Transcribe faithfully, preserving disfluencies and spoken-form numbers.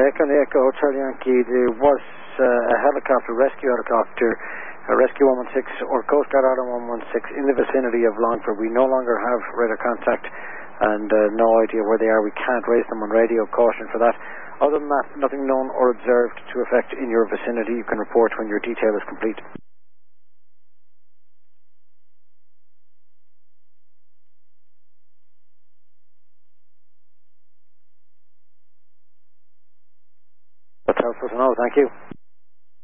Echo and the Echo Hotel Yankee, there was uh, a helicopter, rescue helicopter, uh, Rescue one one six or Coast Guard Ireland one one six in the vicinity of Longford. We no longer have radar contact and uh, no idea where they are. We can't raise them on radio. Caution for that. Other than that, nothing known or observed to affect in your vicinity. You can report when your detail is complete. That's helpful to know. Thank you.